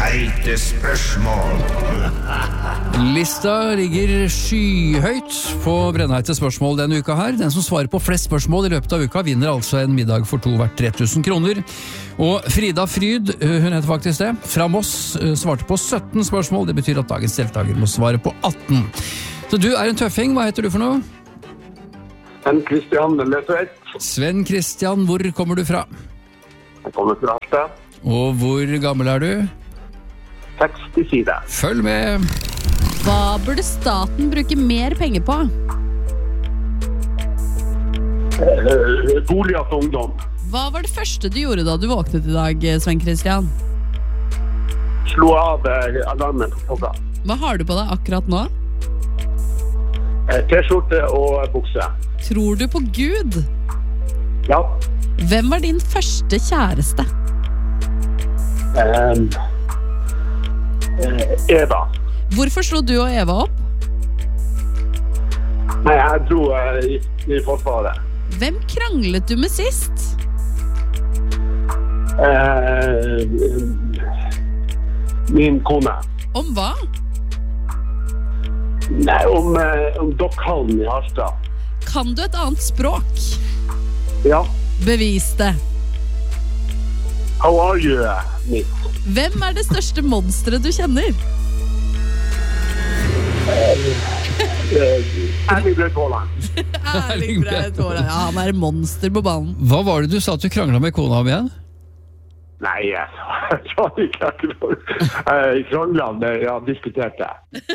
Brennheite spørsmål. Lista ligger skyhøyt på brennheite spørsmål denne uka her. Den som svarer på flest spørsmål i løpet av uka vinner altså en middag for 2 verdt 3000 kroner. Og Frida Fryd, hun heter faktisk det, fra Moss, svarte på 17 spørsmål. Det betyr at dagens deltaker må svare på 18. Så du er en tøffing. Hva heter du for noe? Sven Kristian Løsveit. Sven Kristian, hvor kommer du fra? Jeg kommer fra Harstad. Og hvor gammel er du? 60 sider. Følg med! Hva burde staten bruke mer penger på? Boliger for ungdom. Hva var det første du gjorde da du våknet i dag, Sven Kristian? Slå av alarmen på klokka. Hva har du på deg akkurat nå? T-skjorte og bukse. Tror du på Gud? Ja. Hvem var din første kjæreste? Eva. Hvorfor slo du og Eva opp? Nei, jeg dro i forsvaret. Hvem kranglet du med sist? Min kone. Om hva? Nei, om Dokkhallen i Harstad. Kan du et annet språk? Ja. Bevis det. How are you, Nick? Hvem er det største monsteret du kjenner? Erling Braut Haaland. Erling Braut Haaland. Ja, han er monster på banen. Hva var det du sa at du kranglet med kona om igjen? Nei, jeg sa ikke jeg kranglet, jeg diskuterte.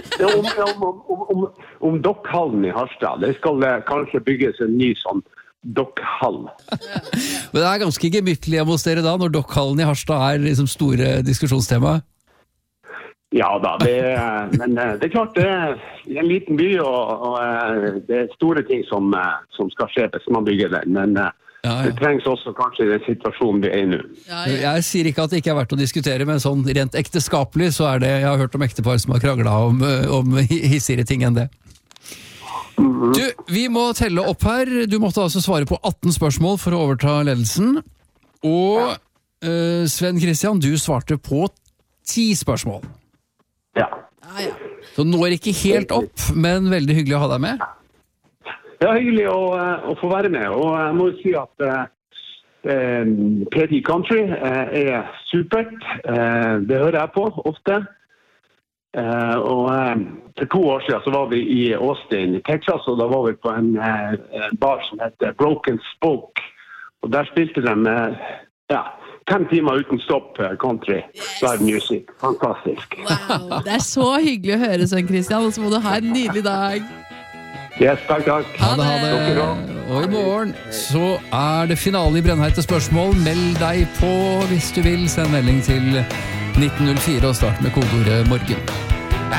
Om Dokkhallen i Harstad. Det skal kanskje bygges en ny sånn Dokkhall. Men det er ganske gemyttlig hos dere da, når Dokkhallen i Harstad er liksom store diskusjonstema. Ja da, men det er klart det er en liten by, og det er store ting som skal skje hvis man bygger den, men det trengs også kanskje i den situasjonen vi er i nå. Jeg sier ikke at det ikke er verdt å diskutere, men sånn rent ekteskapelig så er det, jeg har hørt om ektepar som har kranglet om hissigere ting enn det. Du, vi må telle opp her. Du måtte altså svare på 18 spørsmål for å overta ledelsen. Og Sven Kristian, du svarte på 10 spørsmål. Ja. Så når ikke helt opp, men veldig hyggelig å ha deg med. Ja, hyggelig å få være med. Og jeg må si at PT Country er supert. Det hører jeg på ofte. Og for 2 år siden så var vi i Austin, Texas, og da var vi på en bar som heter Broken Spoke. Og der spilte de 5 timer uten stopp country, live music. Fantastisk. Wow, det er så hyggelig å høre, Sven Kristian, og så må du ha en nydelig dag. Yes, takk. Ha det. Og i morgen så er det finale i brennheite spørsmål. Meld deg på hvis du vil. Send melding til 1904 og start med kodeordet morgen.